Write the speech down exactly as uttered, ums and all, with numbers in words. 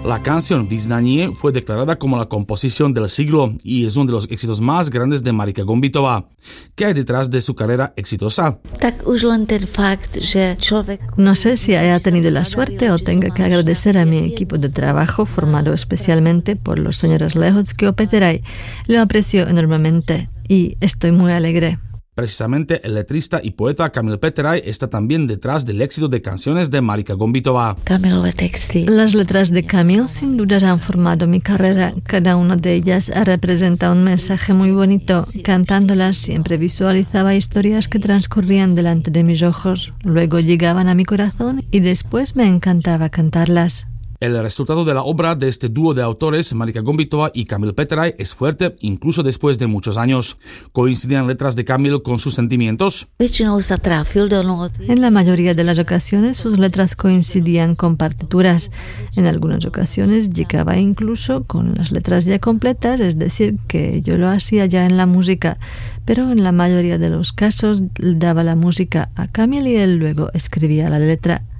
La canción Vyznanie fue declarada como la composición del siglo y es uno de los éxitos más grandes de Marika Gombitová. ¿Qué hay detrás de su carrera exitosa? No sé si haya tenido la suerte o tenga que agradecer a mi equipo de trabajo formado especialmente por los señores Lehocký o Peteraj. Lo aprecio enormemente y estoy muy alegre. Precisamente el letrista y poeta Kamil Peteraj está también detrás del éxito de canciones de Marika Gombitová. Las letras de Kamil sin duda han formado mi carrera. Cada una de ellas representa un mensaje muy bonito. Cantándolas siempre visualizaba historias que transcurrían delante de mis ojos, luego llegaban a mi corazón y después me encantaba cantarlas. El resultado de la obra de este dúo de autores, Marika Gombitová y Kamil Peteraj, es fuerte incluso después de muchos años. ¿Coincidían letras de Kamil con sus sentimientos? En la mayoría de las ocasiones sus letras coincidían con partituras. En algunas ocasiones llegaba incluso con las letras ya completas, es decir, que yo lo hacía ya en la música. Pero en la mayoría de los casos daba la música a Kamil y él luego escribía la letra.